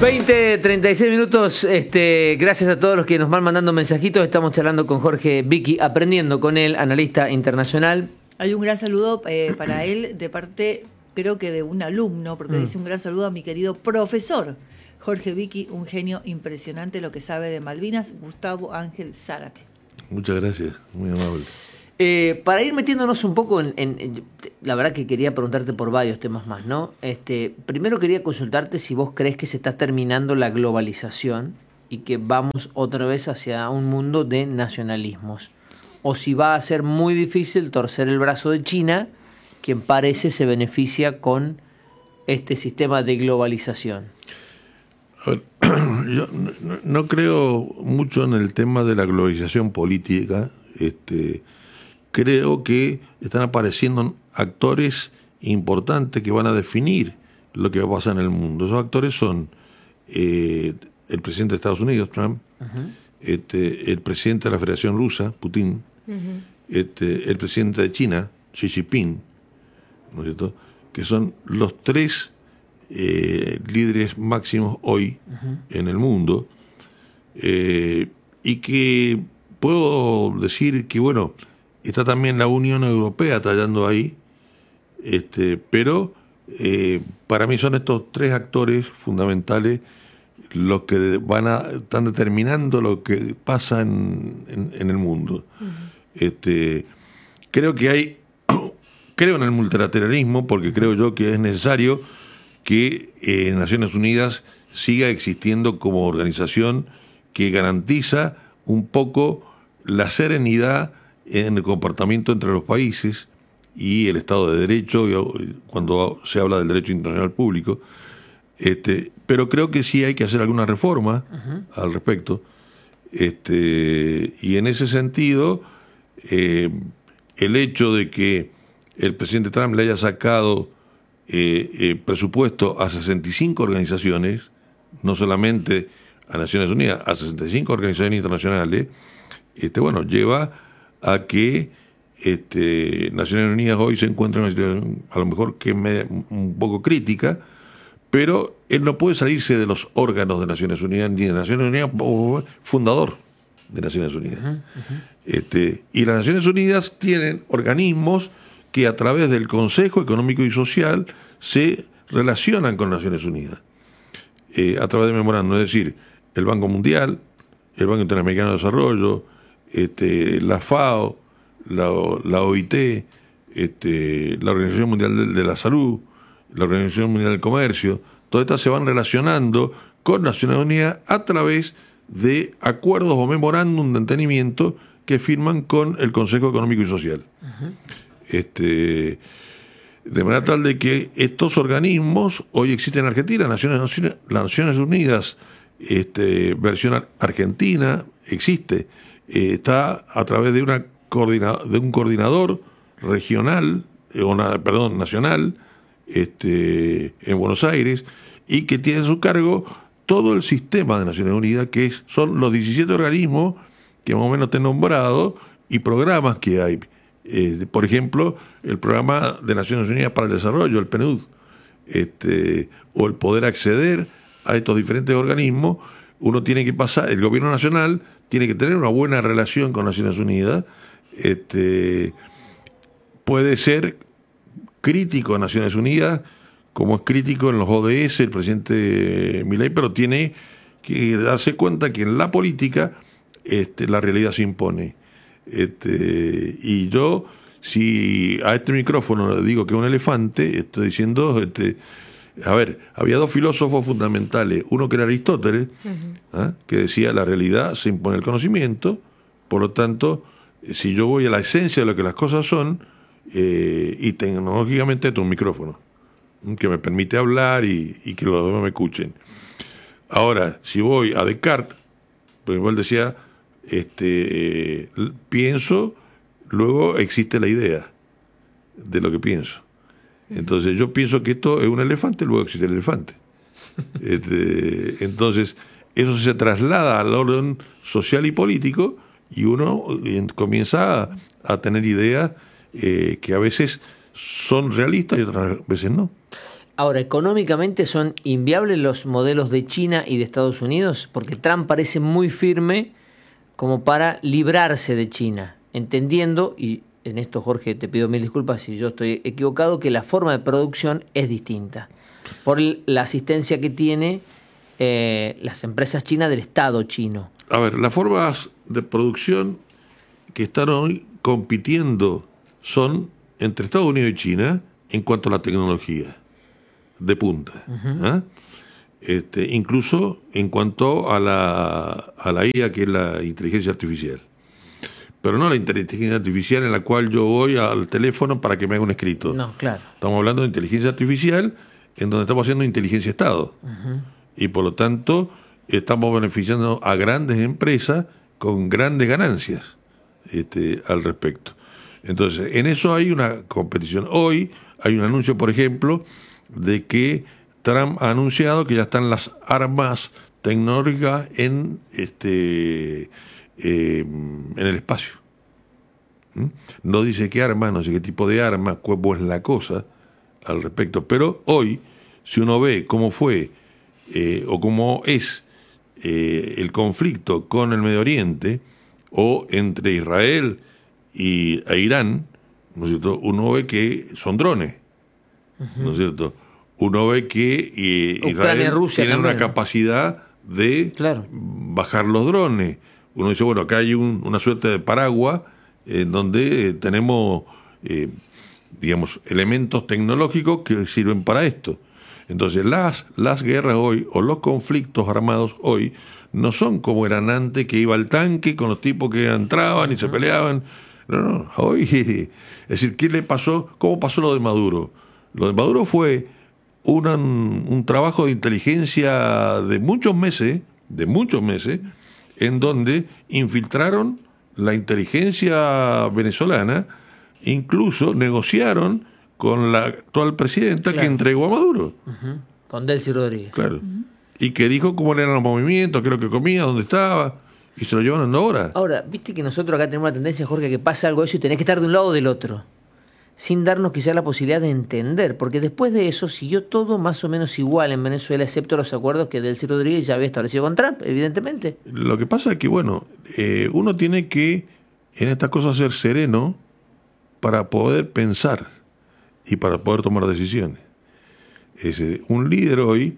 20:36 minutos. Gracias a todos los que nos van mandando mensajitos. Estamos charlando con Jorge Vicky, aprendiendo con él, analista internacional. Hay un gran saludo para él de parte, creo que de un alumno, porque dice un gran saludo a mi querido profesor Jorge Vicky, un genio impresionante lo que sabe de Malvinas, Gustavo Ángel Zárate. Muchas gracias, muy amable. Para ir metiéndonos un poco la verdad que quería preguntarte por varios temas más, ¿no? Primero quería consultarte si vos crees que se está terminando la globalización y que vamos otra vez hacia un mundo de nacionalismos, o si va a ser muy difícil torcer el brazo de China, quien parece se beneficia con este sistema de globalización. A ver, yo no creo mucho en el tema de la globalización política. Creo que están apareciendo actores importantes que van a definir lo que va a pasar en el mundo. Esos actores son el presidente de Estados Unidos, Trump, el presidente de la Federación Rusa, Putin, el presidente de China, Xi Jinping, ¿no es cierto?, que son los tres líderes máximos hoy en el mundo, y que puedo decir que, bueno, está también la Unión Europea tallando ahí, pero para mí son estos tres actores fundamentales los que están determinando lo que pasa en el mundo. Creo en el multilateralismo, porque creo yo que es necesario que Naciones Unidas siga existiendo como organización que garantiza un poco la serenidad en el comportamiento entre los países y el Estado de Derecho, cuando se habla del derecho internacional público. Pero creo que sí hay que hacer alguna reforma al respecto. Y en ese sentido, el hecho de que el presidente Trump le haya sacado presupuesto a 65 organizaciones, no solamente a Naciones Unidas, a 65 organizaciones internacionales, bueno, lleva a que Naciones Unidas hoy se encuentra en una situación a lo mejor que es un poco crítica, pero él no puede salirse de los órganos de Naciones Unidas, ni de Naciones Unidas fundador de Naciones Unidas. Y las Naciones Unidas tienen organismos que a través del Consejo Económico y Social se relacionan con Naciones Unidas, a través de memorándum, es decir, el Banco Mundial, el Banco Interamericano de Desarrollo, la FAO, la OIT, la Organización Mundial de la Salud, la Organización Mundial del Comercio. Todas estas se van relacionando con Naciones Unidas a través de acuerdos o memorándum de entendimiento que firman con el Consejo Económico y Social. De manera tal de que estos organismos hoy existen en Argentina, las Naciones Unidas, versión argentina existe, está a través de un coordinador regional, nacional, en Buenos Aires, y que tiene a su cargo todo el sistema de Naciones Unidas, que son los 17 organismos que más o menos te he nombrado, y programas que hay. Por ejemplo, el Programa de Naciones Unidas para el Desarrollo, el PNUD, o el poder acceder a estos diferentes organismos. Uno tiene que pasar, el gobierno nacional tiene que tener una buena relación con Naciones Unidas, puede ser crítico a Naciones Unidas, como es crítico en los ODS el presidente Milei, pero tiene que darse cuenta que en la política la realidad se impone. Y yo, si a este micrófono le digo que es un elefante, estoy diciendo, a ver, había dos filósofos fundamentales, uno que era Aristóteles, que decía la realidad se impone el conocimiento, por lo tanto, si yo voy a la esencia de lo que las cosas son, y tecnológicamente esto es un micrófono que me permite hablar y que los demás me escuchen. Ahora, si voy a Descartes, pues igual decía, pienso, luego existe la idea de lo que pienso. Entonces yo pienso que esto es un elefante, luego existe el elefante. Entonces eso se traslada al orden social y político, y uno comienza a tener ideas que a veces son realistas y otras veces no. Ahora, económicamente son inviables los modelos de China y de Estados Unidos, porque Trump parece muy firme como para librarse de China, entendiendo, y en esto Jorge te pido mil disculpas si yo estoy equivocado, que la forma de producción es distinta, por la asistencia que tiene las empresas chinas del Estado chino. A ver, las formas de producción que están hoy compitiendo son entre Estados Unidos y China en cuanto a la tecnología de punta. ¿Ah? Incluso en cuanto a la IA, que es la inteligencia artificial. Pero no la inteligencia artificial en la cual yo voy al teléfono para que me haga un escrito. No, claro. Estamos hablando de inteligencia artificial en donde estamos haciendo inteligencia Estado. Y por lo tanto estamos beneficiando a grandes empresas con grandes ganancias al respecto. Entonces, en eso hay una competición. Hoy hay un anuncio, por ejemplo, de que Trump ha anunciado que ya están las armas tecnológicas en el espacio. No dice qué armas, no sé qué tipo de armas, cómo es la cosa al respecto. Pero hoy, si uno ve cómo fue o cómo es el conflicto con el Medio Oriente o entre Israel e Irán, ¿no es cierto? Uno ve que son drones, ¿no es cierto? Uno ve que Israel tiene una capacidad de bajar los drones. Uno dice, bueno, acá hay una suerte de paraguas donde tenemos, digamos, elementos tecnológicos que sirven para esto. Entonces, las guerras hoy, o los conflictos armados hoy, no son como eran antes, que iba el tanque con los tipos que entraban y se peleaban. No, hoy, es decir, ¿qué le pasó? ¿Cómo pasó lo de Maduro? Lo de Maduro fue un trabajo de inteligencia de muchos meses, en donde infiltraron la inteligencia venezolana, incluso negociaron con la actual presidenta que entregó a Maduro. Con Delcy Rodríguez. Claro. Y que dijo cómo eran los movimientos, qué es lo que comía, dónde estaba, y se lo llevan ahora. Ahora, viste que nosotros acá tenemos la tendencia, Jorge, que pasa algo de eso y tenés que estar de un lado o del otro, sin darnos quizás la posibilidad de entender, porque después de eso siguió todo más o menos igual en Venezuela, excepto los acuerdos que Delcy Rodríguez ya había establecido con Trump, evidentemente. Lo que pasa es que, bueno, uno tiene que en estas cosas ser sereno para poder pensar y para poder tomar decisiones. Un líder hoy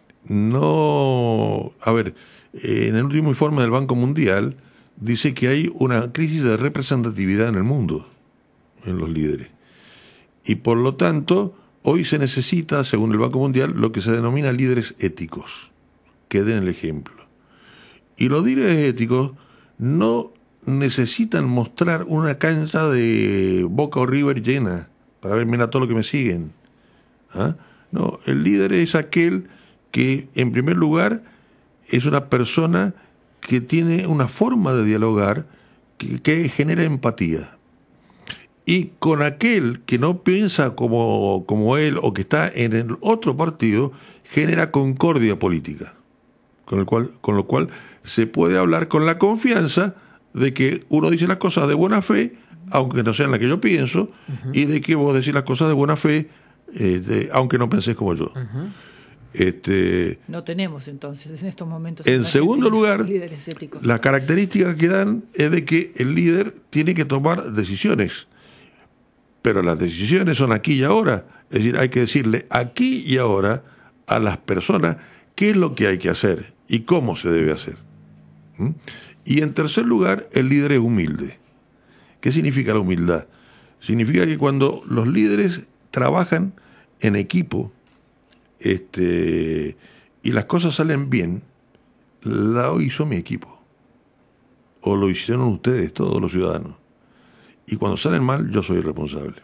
no... A ver, en el último informe del Banco Mundial dice que hay una crisis de representatividad en el mundo, en los líderes. Y por lo tanto, hoy se necesita, según el Banco Mundial, lo que se denomina líderes éticos, que den el ejemplo. Y los líderes éticos no necesitan mostrar una cancha de Boca o River llena para ver, mira todo lo que me siguen. ¿Ah? No, el líder es aquel que, en primer lugar, es una persona que tiene una forma de dialogar que genera empatía. Y con aquel que no piensa como él o que está en el otro partido, genera concordia política. Con lo cual se puede hablar con la confianza de que uno dice las cosas de buena fe, aunque no sean las que yo pienso, y de que vos decís las cosas de buena fe, aunque no pensés como yo. No tenemos entonces en estos momentos. En segundo lugar, la característica que dan es de que el líder tiene que tomar decisiones. Pero las decisiones son aquí y ahora. Es decir, hay que decirle aquí y ahora a las personas qué es lo que hay que hacer y cómo se debe hacer. Y en tercer lugar, el líder es humilde. ¿Qué significa la humildad? Significa que cuando los líderes trabajan en equipo y las cosas salen bien, lo hizo mi equipo. O lo hicieron ustedes, todos los ciudadanos. Y cuando salen mal, yo soy el responsable.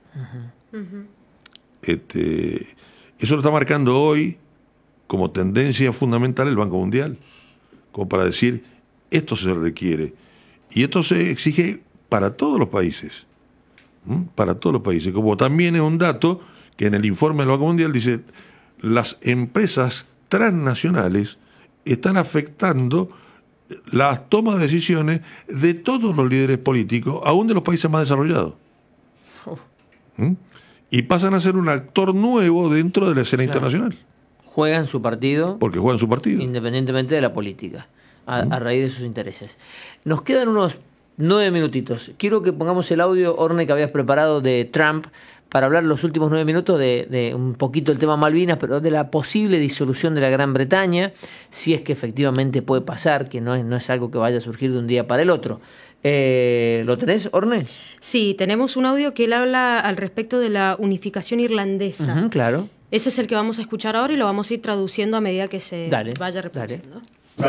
Eso lo está marcando hoy como tendencia fundamental el Banco Mundial, como para decir, esto se requiere. Y esto se exige para todos los países. Para todos los países. Como también es un dato que en el informe del Banco Mundial dice, las empresas transnacionales están afectando las tomas de decisiones de todos los líderes políticos, aún de los países más desarrollados. y pasan a ser un actor nuevo dentro de la escena internacional. Juegan su partido. Porque juegan su partido. Independientemente de la política, a raíz de sus intereses. Nos quedan unos 9 minutitos. Quiero que pongamos el audio, Orne, que habías preparado de Trump, para hablar los últimos 9 minutos de un poquito el tema Malvinas, pero de la posible disolución de la Gran Bretaña, si es que efectivamente puede pasar, que no es algo que vaya a surgir de un día para el otro. ¿Lo tenés, Orne? Sí, tenemos un audio que él habla al respecto de la unificación irlandesa. Claro. Ese es el que vamos a escuchar ahora y lo vamos a ir traduciendo a medida que se vaya reproduciendo.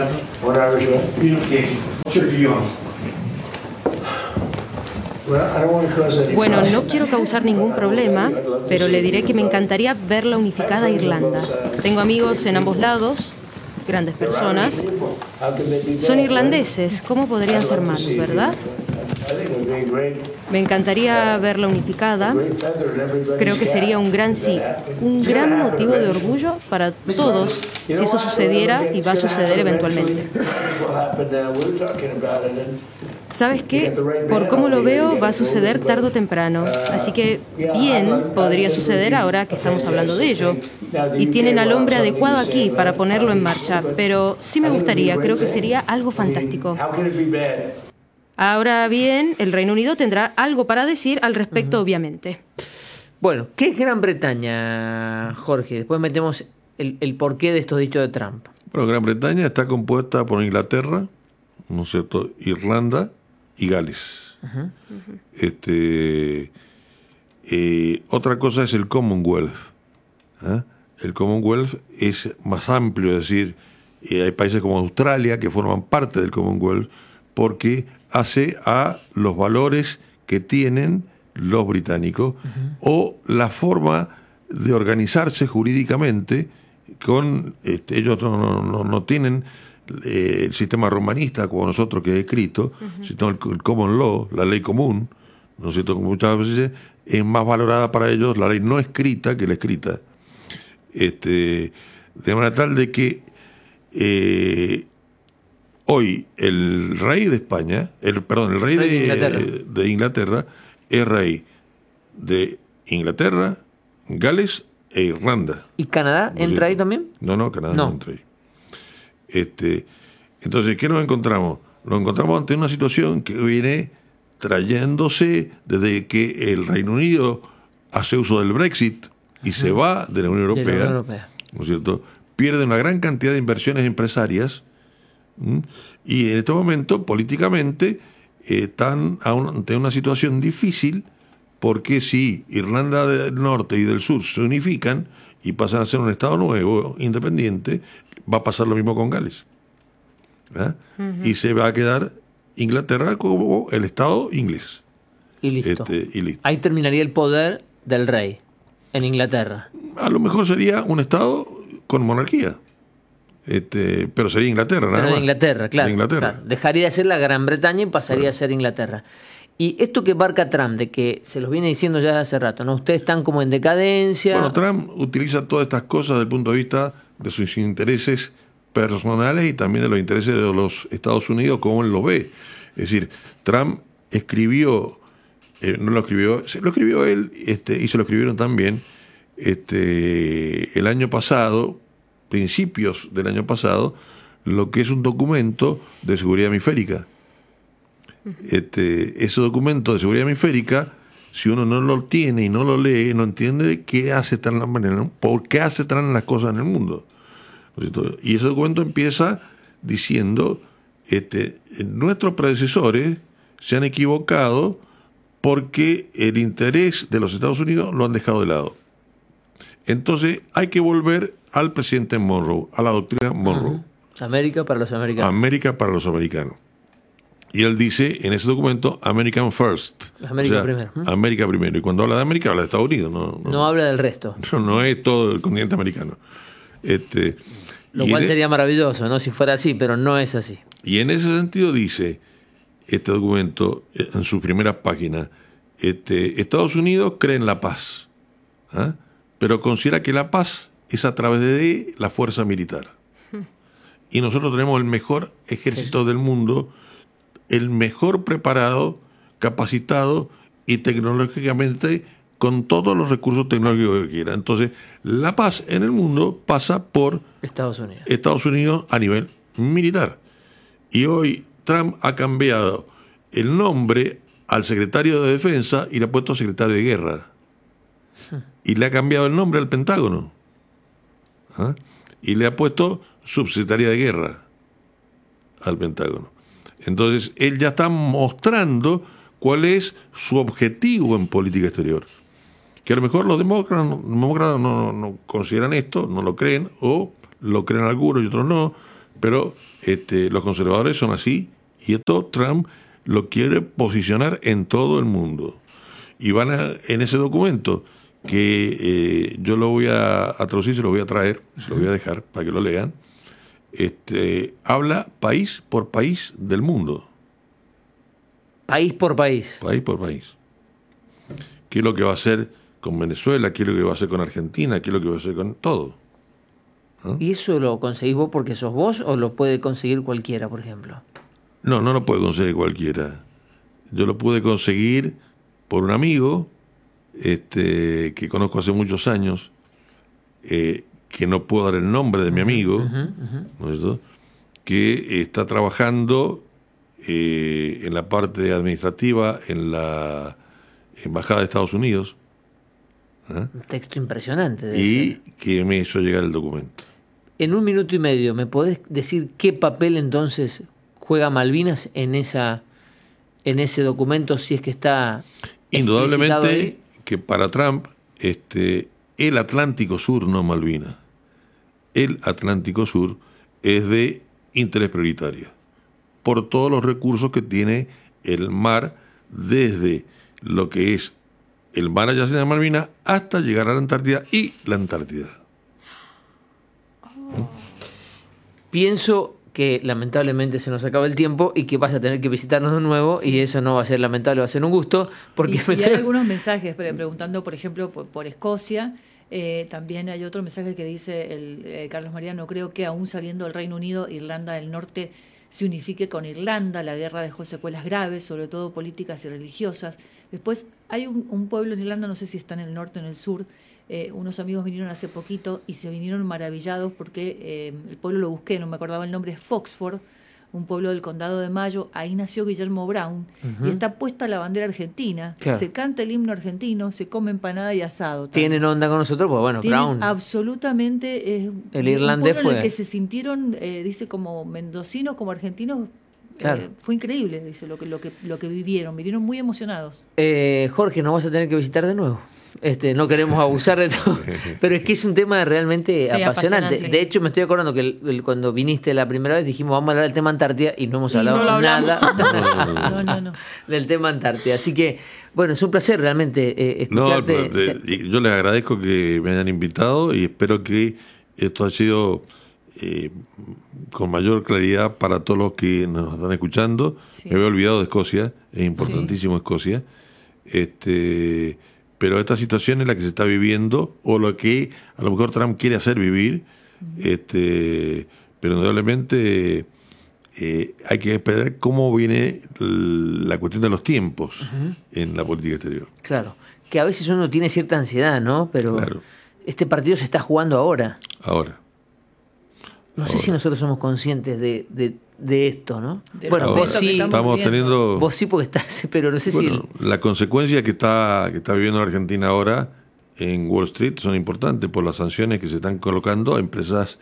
Bueno, no quiero causar ningún problema, pero le diré que me encantaría ver la unificada Irlanda. Tengo amigos en ambos lados, grandes personas. Son irlandeses, ¿cómo podrían ser malos, verdad? Me encantaría verla unificada. Creo que sería un gran sí, un gran motivo de orgullo para todos si eso sucediera y va a suceder eventualmente. ¿Sabes qué? Por cómo lo veo, va a suceder tarde o temprano. Así que bien podría suceder ahora que estamos hablando de ello. Y tienen al hombre adecuado aquí para ponerlo en marcha. Pero sí me gustaría, creo que sería algo fantástico. Ahora bien, el Reino Unido tendrá algo para decir al respecto, obviamente. Bueno, ¿qué es Gran Bretaña, Jorge? Después metemos el porqué de estos dichos de Trump. Bueno, Gran Bretaña está compuesta por Inglaterra, ¿no es cierto?, Irlanda y Gales. Otra cosa es el Commonwealth. El Commonwealth es más amplio, es decir, hay países como Australia que forman parte del Commonwealth porque hace a los valores que tienen los británicos o la forma de organizarse jurídicamente con ellos no tienen el sistema romanista como nosotros que he escrito, sino el common law, la ley común, ¿no es cierto? Como muchas veces es más valorada para ellos la ley no escrita que la escrita. De manera tal de que hoy el rey de España, el rey de Inglaterra es rey de Inglaterra, Gales e Irlanda. ¿Y Canadá entra ahí también? No, Canadá no entra ahí. Entonces, ¿qué nos encontramos? Nos encontramos ante una situación que viene trayéndose desde que el Reino Unido hace uso del Brexit y se va de la Unión Europea, ¿no es cierto? Pierde una gran cantidad de inversiones empresarias y en este momento, políticamente, están ante una situación difícil porque si Irlanda del Norte y del Sur se unifican y pasan a ser un Estado nuevo, independiente, va a pasar lo mismo con Gales. Y se va a quedar Inglaterra como el Estado inglés. Y listo. Ahí terminaría el poder del rey en Inglaterra. A lo mejor sería un Estado con monarquía. Pero sería Inglaterra, nada más. Inglaterra, claro. Dejaría de ser la Gran Bretaña y pasaría a ser Inglaterra. Y esto que marca Trump, de que se los viene diciendo ya hace rato, ¿no? Ustedes están como en decadencia. Bueno, Trump utiliza todas estas cosas desde el punto de vista de sus intereses personales y también de los intereses de los Estados Unidos, como él lo ve. Es decir, Trump escribió, lo escribió él, y se lo escribieron también el año pasado, principios del año pasado, lo que es un documento de seguridad hemisférica. Ese documento de seguridad hemisférica, si uno no lo tiene y no lo lee, no entiende por qué hace tan las cosas en el mundo. Y ese documento empieza diciendo, nuestros predecesores se han equivocado porque el interés de los Estados Unidos lo han dejado de lado. Entonces hay que volver al presidente Monroe, a la doctrina Monroe. América para los americanos. América para los americanos. Y él dice en ese documento American First. América primero. América primero. Y cuando habla de América, habla de Estados Unidos. No habla del resto. No es todo el continente americano. Lo cual sería maravilloso, ¿no? Si fuera así, pero no es así. Y en ese sentido dice este documento en sus primeras páginas, Estados Unidos cree en la paz, pero considera que la paz es a través de la fuerza militar. Y nosotros tenemos el mejor ejército del mundo, el mejor preparado, capacitado y tecnológicamente con todos los recursos tecnológicos que quiera. Entonces, la paz en el mundo pasa por Estados Unidos a nivel militar. Y hoy Trump ha cambiado el nombre al secretario de Defensa y le ha puesto secretario de Guerra. Y le ha cambiado el nombre al Pentágono. ¿Ah? Y le ha puesto subsecretaria de Guerra al Pentágono. Entonces, él ya está mostrando cuál es su objetivo en política exterior. Que a lo mejor los demócratas no consideran esto, no lo creen, o lo creen algunos y otros no, pero los conservadores son así, y esto Trump lo quiere posicionar en todo el mundo. Y en ese documento, que yo lo voy a traducir, se lo voy a traer, se lo voy a dejar para que lo lean, habla país por país del mundo. País por país. País por país. ¿Qué es lo que va a hacer con Venezuela? ¿Qué es lo que va a hacer con Argentina? ¿Qué es lo que va a hacer con todo? ¿Ah? ¿Y eso lo conseguís vos porque sos vos o lo puede conseguir cualquiera, por ejemplo? No lo puede conseguir cualquiera. Yo lo pude conseguir por un amigo que conozco hace muchos años, que no puedo dar el nombre de mi amigo, ¿no es eso? Que está trabajando en la parte administrativa en la Embajada de Estados Unidos. Un texto impresionante. Y que me hizo llegar el documento. En 1 minuto y medio, ¿me podés decir qué papel entonces juega Malvinas en ese documento, si es que está indudablemente ahí? Que para Trump el Atlántico Sur, no Malvinas, el Atlántico Sur es de interés prioritario por todos los recursos que tiene el mar, desde lo que es el mar adyacente a Malvinas hasta llegar a la Antártida y la Antártida. Pienso que lamentablemente se nos acaba el tiempo y que vas a tener que visitarnos de nuevo, y eso no va a ser lamentable, va a ser un gusto. Porque y hay algunos mensajes preguntando, por ejemplo, por Escocia. También hay otro mensaje que dice Carlos Mariano: creo que aún saliendo del Reino Unido, Irlanda del Norte se unifique con Irlanda. La guerra dejó secuelas graves, sobre todo políticas y religiosas. Después hay un pueblo en Irlanda, no sé si está en el norte o en el sur. Unos amigos vinieron hace poquito y se vinieron maravillados porque el pueblo lo busqué, no me acordaba el nombre, es Foxford, un pueblo del condado de Mayo. Ahí nació Guillermo Brown, y está puesta la bandera argentina, claro. Se canta el himno argentino, se come empanada y asado. Tienen onda con nosotros, pues bueno, Brown. Absolutamente. El irlandés fue. En el fue. que se sintieron, dice, como mendocinos, como argentinos. Claro. Fue increíble, dice, lo que vivieron. Vinieron muy emocionados. Jorge, nos vas a tener que visitar de nuevo. No queremos abusar de todo, pero es que es un tema realmente apasionante. De hecho, me estoy acordando que cuando viniste la primera vez dijimos vamos a hablar del tema Antártida y no hemos hablado nada No. del tema Antártida. Así que, bueno, es un placer realmente escucharte. Yo les agradezco que me hayan invitado y espero que esto haya sido con mayor claridad para todos los que nos están escuchando. Sí. Me había olvidado de Escocia, es importantísimo Escocia. Pero esta situación es la que se está viviendo, o lo que a lo mejor Trump quiere hacer vivir, pero indudablemente hay que esperar cómo viene la cuestión de los tiempos en la política exterior. Claro, que a veces uno tiene cierta ansiedad, ¿no? Pero claro, este partido se está jugando ahora. No sé si nosotros somos conscientes de esto, ¿no? Bueno, vos sí, estamos teniendo. Vos sí, porque estás, pero no sé si. La consecuencia que está viviendo Argentina ahora en Wall Street son importantes por las sanciones que se están colocando a empresas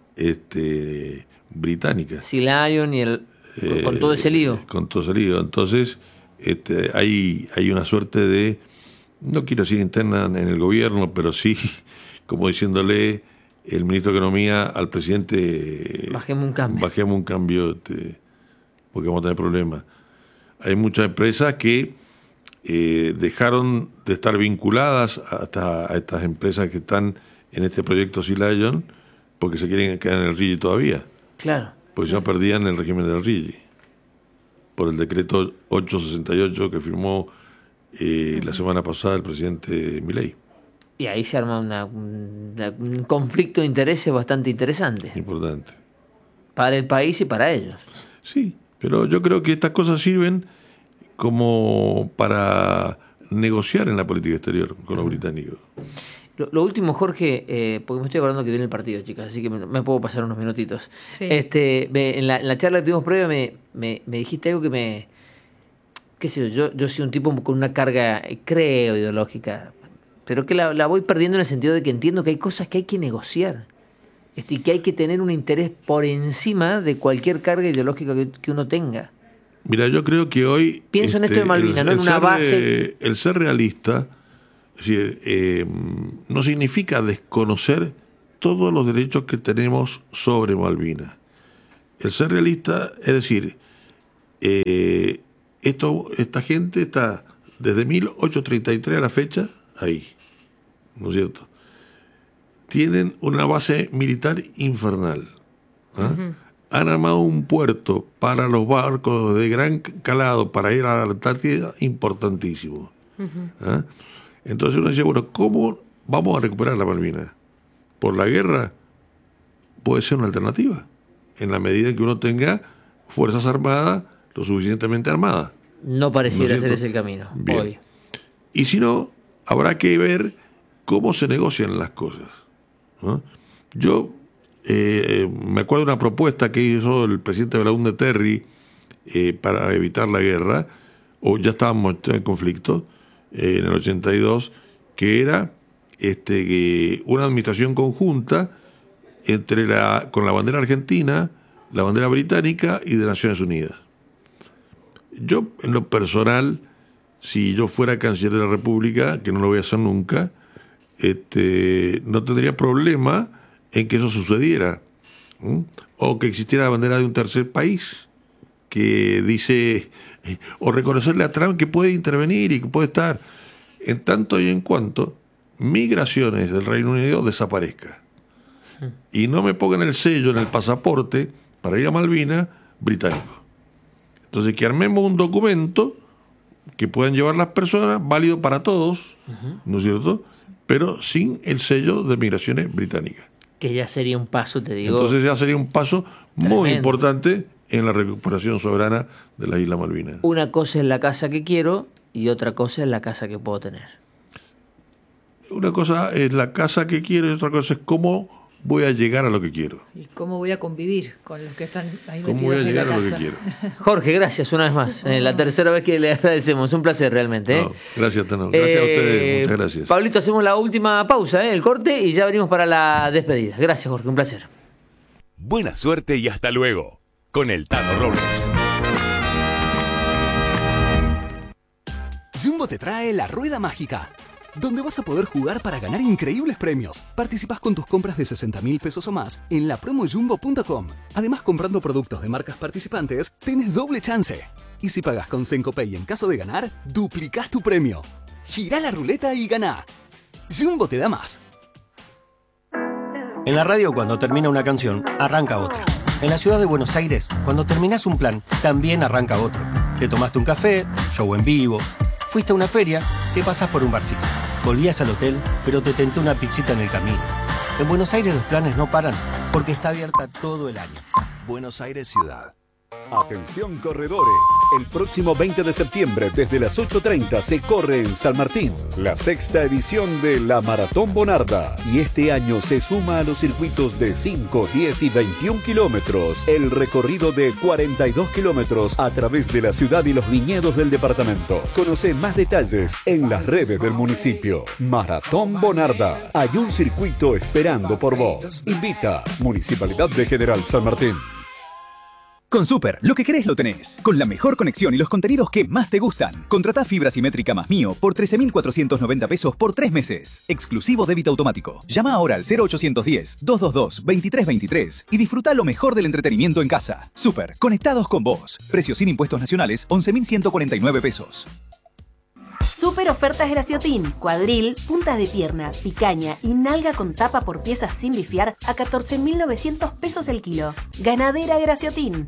británicas. Sea Lion y con todo ese lío. Con todo ese lío. Entonces, hay una suerte de, no quiero decir interna en el gobierno, pero sí, como diciéndole el ministro de Economía al presidente: bajemos un cambio, porque vamos a tener problemas. Hay muchas empresas que dejaron de estar vinculadas a estas empresas que están en este proyecto Sea Lion porque se quieren quedar en el RIGI todavía. Claro. Porque ya perdían el régimen del RIGI por el decreto 868 que firmó la semana pasada el presidente Milei. Y ahí se arma un conflicto de intereses bastante interesante. Importante. Para el país y para ellos. Sí, pero yo creo que estas cosas sirven como para negociar en la política exterior con los británicos. Lo último, Jorge, porque me estoy acordando que viene el partido, chicas, así que me puedo pasar unos minutitos. Sí. En la charla que tuvimos previa me dijiste algo que qué sé yo soy un tipo con una carga, creo, ideológica, pero que la voy perdiendo en el sentido de que entiendo que hay cosas que hay que negociar y que hay que tener un interés por encima de cualquier carga ideológica que uno tenga. Mira, yo creo que hoy... Pienso en esto de Malvinas, ¿no? En una base... El ser realista, es decir, no significa desconocer todos los derechos que tenemos sobre Malvinas. El ser realista es decir, esta gente está desde 1833 a la fecha ahí, ¿no es cierto? Tienen una base militar infernal. Uh-huh. Han armado un puerto para los barcos de gran calado para ir a la Antártida importantísimo. Uh-huh. Entonces uno dice, bueno, ¿cómo vamos a recuperar la Malvinas? ¿Por la guerra? Puede ser una alternativa, en la medida en que uno tenga fuerzas armadas lo suficientemente armadas. No pareciera ser ese el camino. Hoy. Y si no, habrá que ver cómo se negocian las cosas, ¿no? Yo me acuerdo de una propuesta que hizo el presidente Belaúnde Terry para evitar la guerra, o ya estábamos en conflicto, en el 82, que era una administración conjunta con la bandera argentina, la bandera británica y de Naciones Unidas. Yo, en lo personal, si yo fuera canciller de la República, que no lo voy a hacer nunca, no tendría problema en que eso sucediera, o que existiera la bandera de un tercer país que dice, o reconocerle a Trump que puede intervenir y que puede estar, en tanto y en cuanto migraciones del Reino Unido desaparezca y no me pongan el sello en el pasaporte para ir a Malvinas británico. Entonces, que armemos un documento que puedan llevar las personas, válido para todos, ¿no es cierto?, pero sin el sello de migraciones británicas. Que ya sería un paso, te digo. Entonces ya sería un paso tremendo, muy importante en la recuperación soberana de la isla Malvinas. Una cosa es la casa que quiero y otra cosa es la casa que puedo tener. Una cosa es la casa que quiero y otra cosa es cómo voy a llegar a lo que quiero. ¿Y cómo voy a convivir con los que están ahí metidos ¿Cómo voy a en llegar la a lo casa? que quiero? Jorge, gracias una vez más. La tercera vez que le agradecemos. Un placer realmente. No, gracias, Tano. Gracias a ustedes. Muchas gracias. Pablito, hacemos la última pausa, el corte, y ya venimos para la despedida. Gracias, Jorge. Un placer. Buena suerte y hasta luego. Con el Tano Robles. Jumbo te trae la Rueda Mágica, donde vas a poder jugar para ganar increíbles premios. Participás con tus compras de 60.000 pesos o más en la promojumbo.com. Además, comprando productos de marcas participantes, tenés doble chance. Y si pagás con Sencopay en caso de ganar, duplicás tu premio. Girá la ruleta y ganá. Jumbo te da más. En la radio, cuando termina una canción, arranca otra. En la ciudad de Buenos Aires, cuando terminás un plan, también arranca otro. Te tomaste un café, show en vivo, fuiste a una feria, te pasás por un barcito. Volvías al hotel, pero te tenté una pizzita en el camino. En Buenos Aires los planes no paran, porque está abierta todo el año. Buenos Aires Ciudad. Atención corredores, el próximo 20 de septiembre desde las 8:30 se corre en San Martín la 6ª edición de la Maratón Bonarda, y este año se suma a los circuitos de 5, 10 y 21 kilómetros el recorrido de 42 kilómetros a través de la ciudad y los viñedos del departamento. Conoce más detalles en las redes del municipio. Maratón Bonarda, hay un circuito esperando por vos. Invita Municipalidad de General San Martín. Con Super, lo que querés lo tenés. Con la mejor conexión y los contenidos que más te gustan. Contratá fibra simétrica más Mío por 13.490 pesos por 3 meses. Exclusivo débito automático. Llama ahora al 0810-222-2323 y disfruta lo mejor del entretenimiento en casa. Super, conectados con vos. Precio sin impuestos nacionales, 11.149 pesos. Super ofertas Graciotin, cuadril, puntas de pierna, picaña y nalga con tapa por piezas sin bifiar a 14.900 pesos el kilo. Ganadera Graciotin.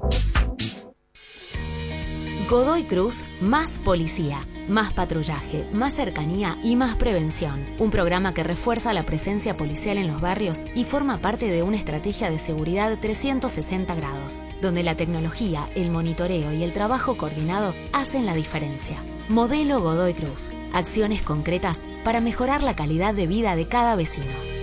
Godoy Cruz, más policía, más patrullaje, más cercanía y más prevención. Un programa que refuerza la presencia policial en los barrios y forma parte de una estrategia de seguridad 360 grados, donde la tecnología, el monitoreo y el trabajo coordinado hacen la diferencia. Modelo Godoy Cruz. Acciones concretas para mejorar la calidad de vida de cada vecino.